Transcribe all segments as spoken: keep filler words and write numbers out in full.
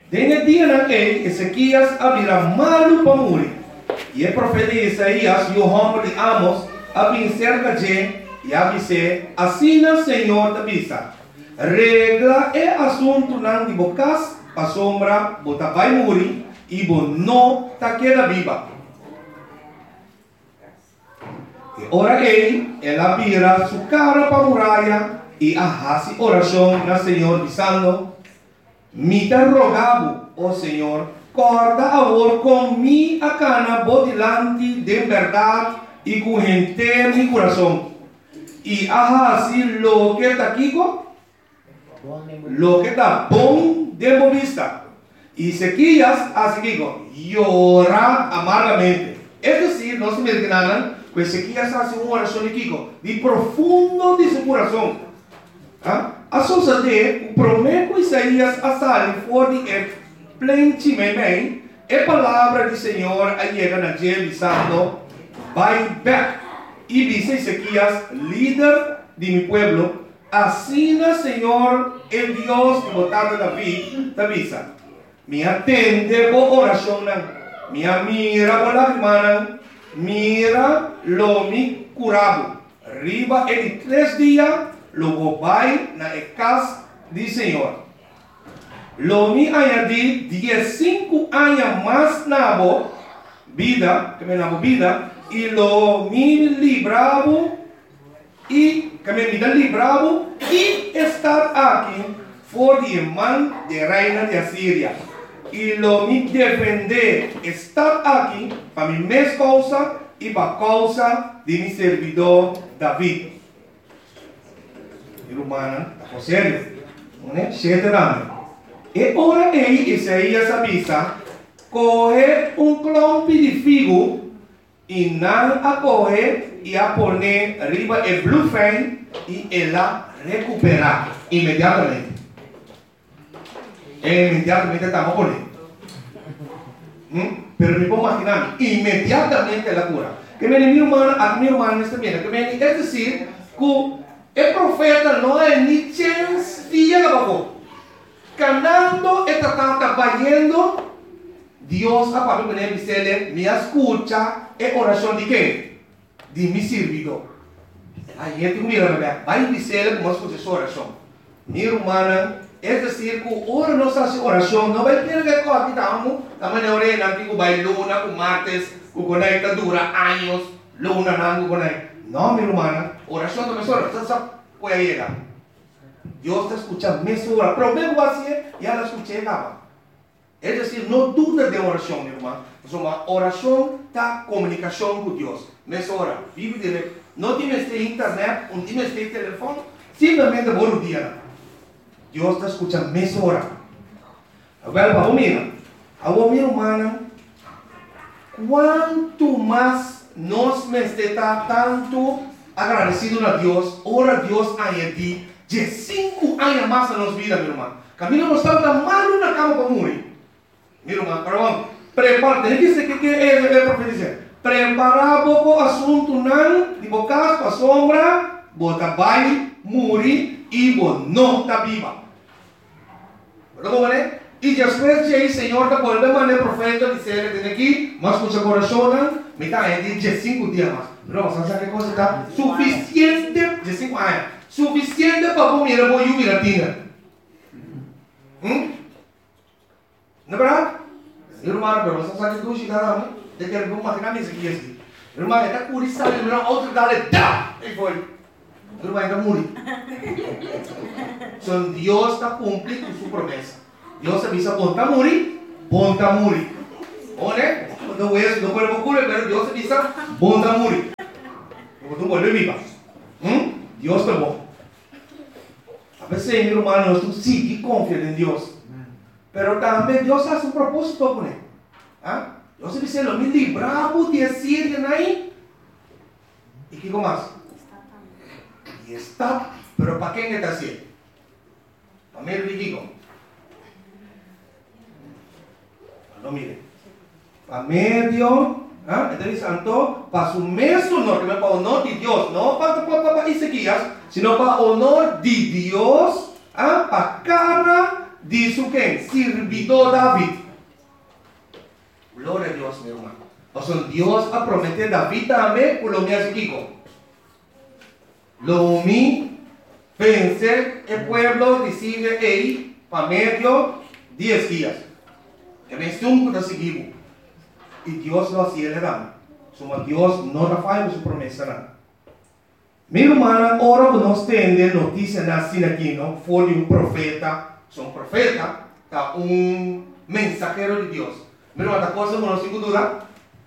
En el día en que Ezequías abrirá malo para morir. Y el profeta Isaías y el hombre de Amos abren cerca de y avise, assim o Senhor te avisa. Regla é assunto não de bocas, a sombra, bota vai morrer e bo não ta queda viva. E ora ele, ela vira sua cara para a muralha e arrasa oração na Senhor dizendo, me te rogavo, ó Senhor, corda agora com mi a cana bodilante de verdade e com gente mi coração. E arrasa lo que está aqui, lo que está bom de vista. E Ezequias hace que llora amargamente. Es decir, no se me imaginan que Ezequias hace una oración aquí de profundo de su corazón. ¿Ah? A suceder, o prometo Isaías a sair for de el plentimamente, a palavra do Senhor llega na gente dizendo, vai back. E dice Ezequias, líder de mi pueblo, assim o Senhor, el Dios que botado David, te avisa. Me atende por oração, me mira por lágrimas, mira lo mi curado. Riba em três dias, logo vai na casa do Senhor. Lo mi añadi dieciséis anos mais na vida, que me na vida, e lo mi libravo e que me vida libravo e estar aqui for de mão de reina de Assíria. E lo mi defender estar aqui para mi mesma causa e para a causa de mi servidor David. Irmã, está sério? Não é? Sete anos. E ora aí, Isaías avisa, coge um clompe de figo e não a coge e a poner arriba el blufen e ela recuperar imediatamente. E imediatamente estamos con él. ¿Mm? Pero me puedo imaginar, inmediatamente la cura. Que me mi hermano, a mi hermano está bien, que me es decir, que el profeta no hay ni chance de llegar abajo. Canando está trabajando, Dios a papel con él dice, me escucha, es oración de qué? De mi servidor. Aí gente mira, vai dizer como escucha essa oração. Minha irmã, é decir, que ora nossa oração não vai ter que correr tamo, tamo na orelha, antigo vai luna, com martes, com conecta dura anos, luna não conecta. Não, minha irmã, oração também só, você sabe qual é ela. Deus está escutando mesmo hora. Problema assim, e ela escuta acaba. É decir, não duda de oração, minha irmã. Uma oração da comunicação com Deus. Mesma hora, vive direto. Não tem mais internet, não tem mais telefone, simplesmente bom dia. Deus está escutando mesma hora. Agora, para mim, a minha irmã, quanto mais nós me está tanto agradecido a Deus, ora Deus añade de cinco anos mais na nossa vida, minha irmã. Caminho não está mal na cama para morrer. Minha irmã, perdão, prepara, tem que ser que é a profecia. Preparar o assunto não, de bocas para sombra, bota vai, morrer e bo não está viva. Verdade, né? E depois de aí, Senhor, da volta maneira profeta dizer que tem aqui, mas com seu coração, me está aí de cinco dias mais. Não, você sabe que coisa está suficiente de cinco anos, suficiente para o meu irmão e o miratina. Hum? Não é verdade? Irmão, pero você sabe que tu chega lá, de que ele vai matar nesse aqui assim. Irmão, está curioso, ele não outro dá-lhe dá, e foi. Irmão, está morrendo. Então Deus está cumprindo sua promessa. Deus avisa, bom está morrer, bom está morrer. Olha, não é, não pode ocorrer, mas Deus avisa, bom está morrer. Porque tu pode viver. Hum? Deus está bom. A veces, meu irmão, nós temos que confiar em Deus. Pero também Deus faz um propósito com ele. ¿Ah? Deus dice, lo me libramos de Asiria, ¿no? ¿Y qué más? Y está, pero ¿para quién está haciendo? Para mí el digo. No mire. Para medio, ¿ah? Entonces santo, para su mesmo honor, que para honor de Dios, no para, para, para Ezequías, sino para honor de Dios, ¿ah? Para cara dice que sirvió David. Gloria a Dios, mi hermano. O sea, Dios ha prometido a David también por lo que hace Kiko. Lo mi pensé el pueblo decide ahí para medio diez días. Que me estuvo de seguir. Y Dios lo hacía le dan. Suma Dios no da falla su promesa. ¿No? Mi hermana, ahora nos tiene noticias así aquí, ¿no? Fue de un profeta. Son profeta, está un mensajero de Dios. Mi hermana, cosa no sin duda.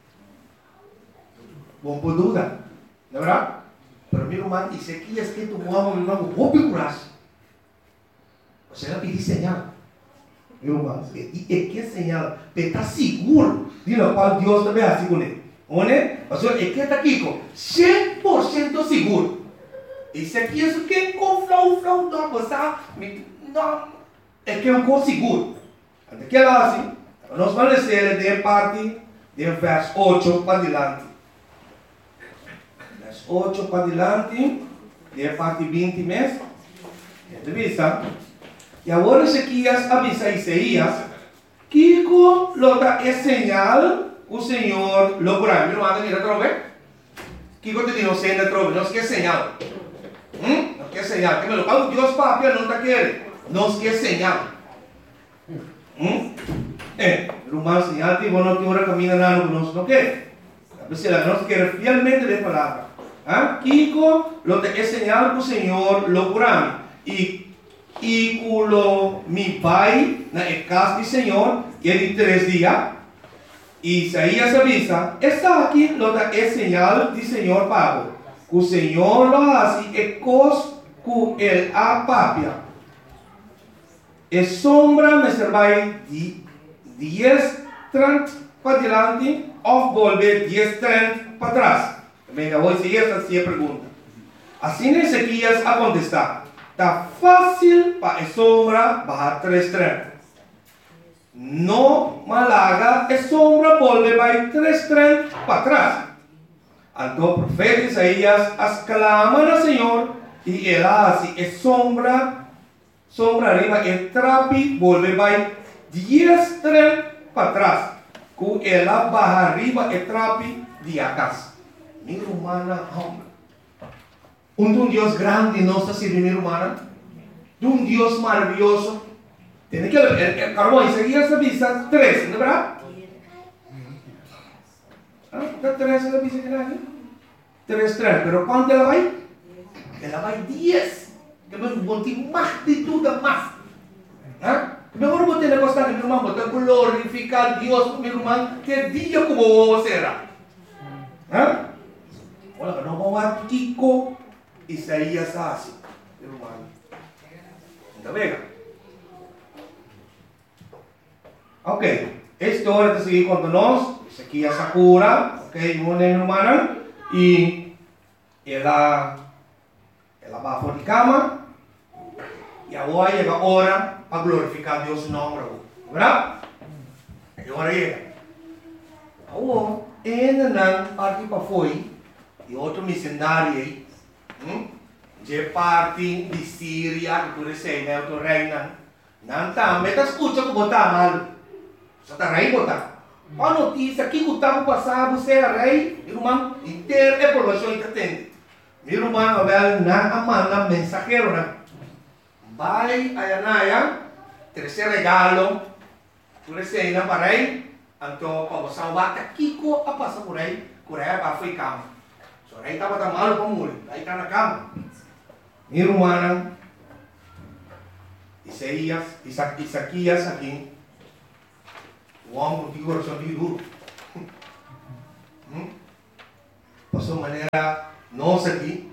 Bom por duda, ¿no verdad? Pero mi hermano, y sé que es que tu mamá, mi hermano, vos picuras. O sea, le pedí señal. Mi hermano, y es que señal, te está seguro de lo cual Dios te ve así con él. ¿One? O sea, es que está aquí con cem por ciento seguro. Y si aquí es que con flow, flow, no, pues, no, es que es un cosa seguro. Antes que lo hace, nos van a decir de parte del verso ocho para adelante. ocho para adelante, de parte veinte meses, de vista. Y ahora Ezequias avisa a Isaías, que lo da es señal, o Señor lo curará. Mira, manda mira otra vez. Que te digo, señal otra vez, no es que señal. ¿Mm? No es que señal. Que me lo paga Dios papi, no te quiere. No es que señal. ¿Mm? Eh, el humano señal, que no quiere caminar nada, no no quiere. A veces la no quiere fielmente de palabra. ¿Ah? Kiko lo te señal que el Señor lo curará. Y y culo mi pai na el casa del Señor y en tres días Isaías avisa está aquí lo da es señal del Señor pago que el Señor lo hace e cos que el apapia es sombra me servai di diez treinta para adelante o volver diez treinta para atrás. Venga, hoy si esta sí pregunta así Ezequias a contestar. Está fácil para la sombra bajar tres treinta. No malaga, la sombra vuelve a tres treinta para atrás. Entonces el profeta Isaías exclama al Señor y él hace la sombra, sombra arriba, el trapi vuelve a diez treinta para atrás. Que él baja arriba el trapi de acá. Mi hermana, hombre. Un, un Dios grande no está sirviendo humana. De un Dios maravilloso. Tiene que el, el carbón Isaías avisa tres, ¿no verdad? ¿Ah? tres la avisa que hay. tres, tres. Pero ¿cuánto la va? La va diez. Que me monté más de todo más. ¿Ah? Mejor vos tenés que estar en mi hermano, te glorificar a Dios, mi hermano, que día como vos será. ¿Ah? Bueno, no vamos a Kiko. Isaías hace, hermano. ¿Está bien? Ok, esta hora de seguir contándonos, Ezequias Sakura, ok, una hermana, y ella, ella va a la cama, y ahora llega la hora para glorificar a Dios su nombre, ¿verdad? Y ahora llega. Ahora, en la parte para fora, y otro misionario, de parte de Síria, que tu sei, né, o reina. Não tá, mas tá escuta que botar mal. Só tá rei botar. A notícia que o tempo passado você é rei, irmão, inteiro é informação que tem. Meu irmão, Abel, na amanda mensageiro, né? Vai a Anaya, terceiro regalo, tu sei, na para rei, então para você salvar Kiko a passar por rei, por rei para ficar. So, rei estava tão mal como ele, aí está na cama. Mi hermana, Isaías, Isaías aquí, o hombre contigo corazón muy duro. Por su manera, no sé aquí.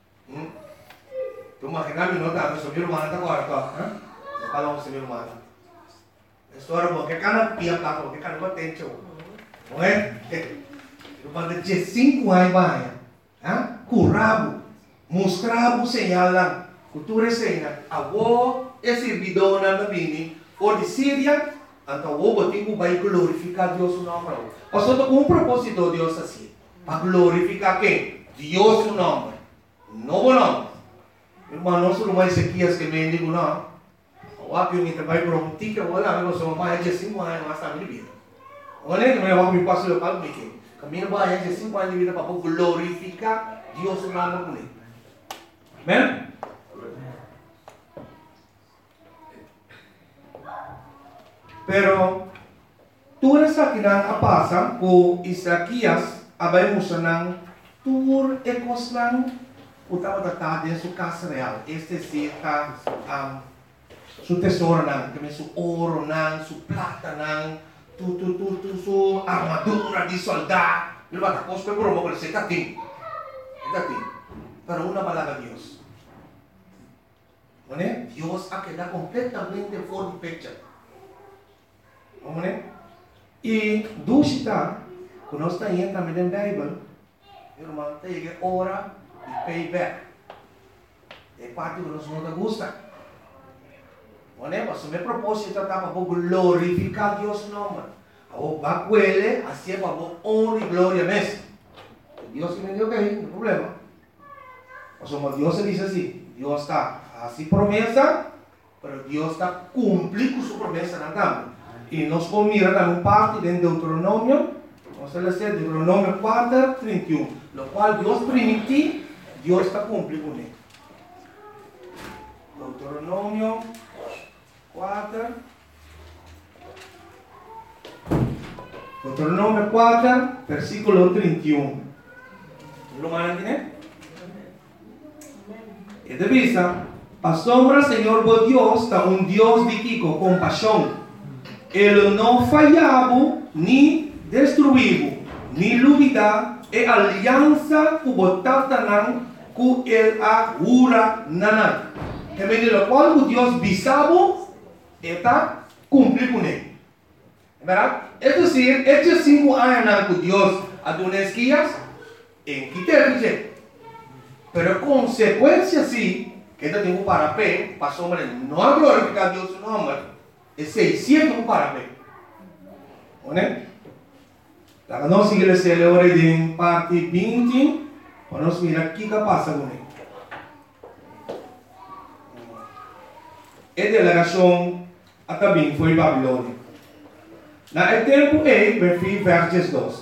Tú imaginas mi nota, nuestro mi hermana está cuarto, ¿eh? No calamos mi hermana. Esto era porque cada pia plata, porque cada uno tiene hecho. ¿No es? Pero de cinco años vaya, ¿ah? Currabo. Mostrar o señal cultura señal a vos é servidor na bini ou de Síria então o botigo vai glorificar Deus o nome ou seja com um propósito Deus assim para glorificar quem? Deus o nome novo nome irmão não só mais Ezequias que me digo não O aqui eu trabalho por um tique, eu olho, eu sou mais de cinco anos, mais tarde de vida. Olha, que eu vou me passar o palco aqui. Caminho mais de cinco anos de vida para glorificar Deus no nome dele. Amém? Pero tudo isso aqui não passa com Isaías, abrimos não tur e coslan utama tata de su casa real. Este sí está um, su tesoro nan, que su oro nan, su plata nan, tu tu tu tu su armadura de soldado. Ele vai estar com os pegou uma coisa, está tem, está tem. Para uma palavra de Deus, não é? Deus a quedar completamente fora de picture, não é? E dúvida, quando nós estamos entrando na Bíblia, irmão, tem hora de payback. É parte que nós não gosta. Não é? Mas o meu propósito é para glorificar Deus nome. O bacuele, assim é para honra e glória mesmo. Deus que me deu ok, não tem problema. Mas como Deus diz assim, Deus está assim promessa, mas Deus está cumprindo sua promessa na cama. E nós vamos mirar uma parte de Deuteronômio, nós vamos ler Deuteronômio quatro, trinta e um, no qual Deus permitiu, Deus está cumprindo com ele. Deuteronômio quatro, Deuteronômio quatro, versículo trinta e um. Lo mandan, né? E de vista, a sombra Senhor vos Deus está um Deus de Kiko, compaixão. Ele não falhava, nem destruiu, nem duvida, e aliança que botava não, que ele agura não. Que vem do qual Deus bisava, está cumprindo com ele. É verdade? É dizer, estes cinco anos que Deus a duas guias, em que teve, pero consequência sim, que ele tem um parapé, para a sombra não glorificar Deus no nome. É seiscentos para ver. Né? Lá nós seguimos a hora de parte vinte, para nós mirar o que passa com ele. A delegação também foi Babilônia. Na tempo e, verso versos dois.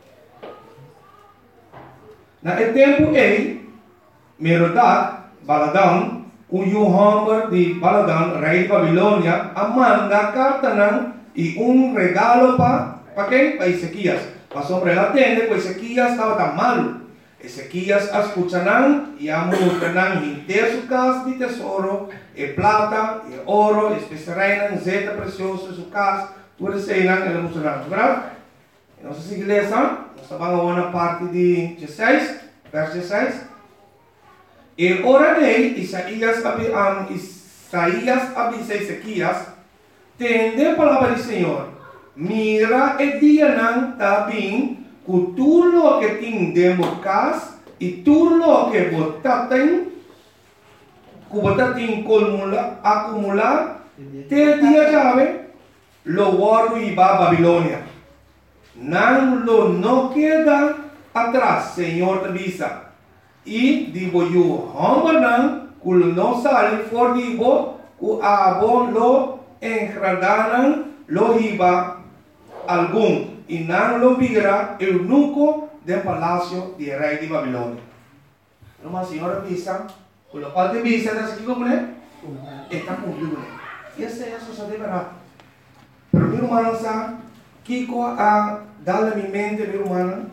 Na tempo e, Merodach, Baladão, o Yohamber de Baladan, rei de Babilônia, manda carta não, e um regalo para para quem? Para Ezequias. Para sobre ela tende, porque Ezequias estava tão malo. Ezequias escuta não, e a multa não, e ter sua casa de tesouro, e plata, e ouro, e especiaria, zeta precioso, sua casa, tudo isso aí não, ele mostrou não, verdade? E nós seguimos lendo, nós vamos a parte de dezesseis, verso dezesseis. E ora dei, Isaías, um, Isaías avisa Ezequias, tende a palavra do Senhor, mira e dia não está bem, que tudo que tem dentro de casa, e tudo que você tem, que você tem acumular, te dia chave, lo guardo e va a Babilônia. Não lo não queda atrás, Senhor avisa. E digo eu, hambanan, kul não sale for digo, o abo lo engradanan lo hiba algum, e não lo vira eunuco del palácio de rei de Babilônia. Uma senhora visa, com o qual de visa, está aqui como é? Está cumprido. E essa é a sua verdade. Pero meu irmão, sabe, Kiko a dar a minha mente, meu irmão,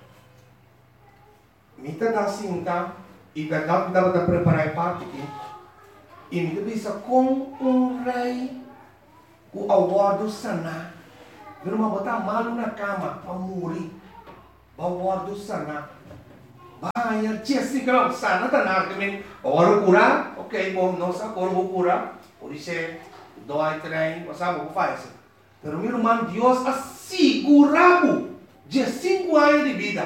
Mita da cinta e verdade que dava para preparar parte aqui. E me bisa com um rei o aguardo sana. Viram uma botar malo na cama para morrer. O aguardo sana. Vai, Jessica, sana tá na que agora curar, ok, bom, nossa agora vou curar. Por isso dói trem, você sabe o que faz. Pero meu irmão, Deus assegurava de cinco anos de vida.